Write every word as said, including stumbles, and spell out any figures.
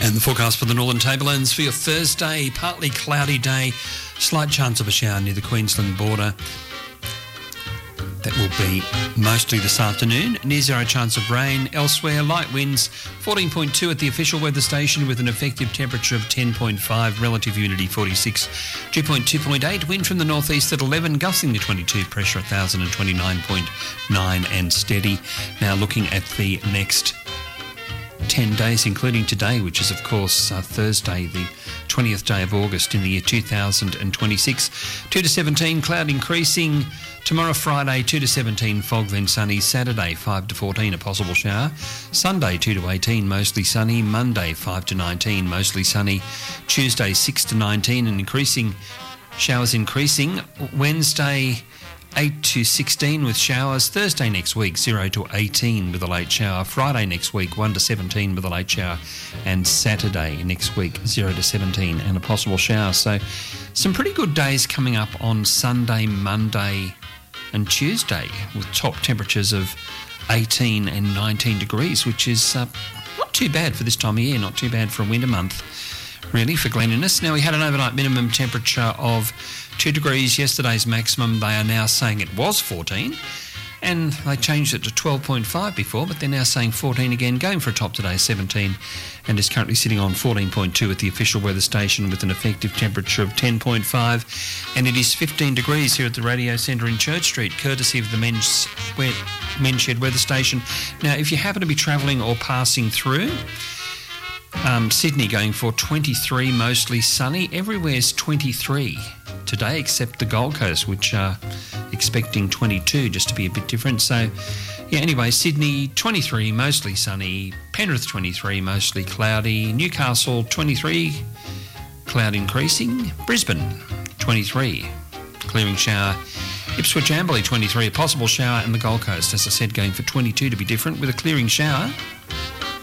And the forecast for the Northern Tablelands for your Thursday, partly cloudy day, slight chance of a shower near the Queensland border. That will be mostly this afternoon. Near zero chance of rain. Elsewhere, light winds, fourteen point two at the official weather station with an effective temperature of ten point five, relative humidity forty-six, dew point two point eight, wind from the northeast at eleven, gusting to twenty-two, pressure one thousand twenty-nine point nine and steady. Now looking at the next ten days, including today, which is of course uh, Thursday, the twentieth day of August in the year two thousand twenty-six. two to seventeen, cloud increasing. Tomorrow, Friday, two to seventeen, fog then sunny. Saturday, five to fourteen, a possible shower. Sunday, two to eighteen, mostly sunny. Monday, five to nineteen, mostly sunny. Tuesday, six to nineteen, and increasing, showers increasing. Wednesday, eight to sixteen with showers. Thursday next week, zero to eighteen with a late shower. Friday next week, one to seventeen with a late shower. And Saturday next week, zero to seventeen and a possible shower. So some pretty good days coming up on Sunday, Monday and Tuesday with top temperatures of eighteen and nineteen degrees, which is uh, not too bad for this time of year, not too bad for a winter month, really, for Glen Innes. Now, we had an overnight minimum temperature of two degrees. Yesterday's maximum, they are now saying it was fourteen, and they changed it to twelve point five before, but they're now saying fourteen again, going for a top today, seventeen, and is currently sitting on fourteen point two at the official weather station with an effective temperature of ten point five, and it is fifteen degrees here at the Radio Centre in Church Street, courtesy of the Men's, Men's Shed weather station. Now, if you happen to be travelling or passing through, Um, Sydney going for twenty-three, mostly sunny. Everywhere's twenty-three today except the Gold Coast, which are expecting twenty-two, just to be a bit different. So, yeah, anyway, Sydney twenty-three, mostly sunny. Penrith twenty-three, mostly cloudy. Newcastle twenty-three, cloud increasing. Brisbane twenty-three, clearing shower. Ipswich Amberley twenty-three, a possible shower, and the Gold Coast, as I said, going for twenty-two to be different with a clearing shower.